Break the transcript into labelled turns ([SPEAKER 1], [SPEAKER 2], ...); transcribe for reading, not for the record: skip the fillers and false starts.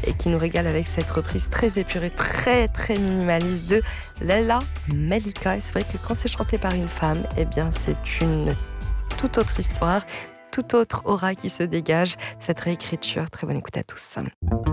[SPEAKER 1] et qui nous régale avec cette reprise très épurée, très très minimaliste de Leila Melika. Et c'est vrai que quand c'est chanté par une femme, eh bien c'est une toute autre histoire, toute autre aura qui se dégage. Cette réécriture, très bonne écoute à tous.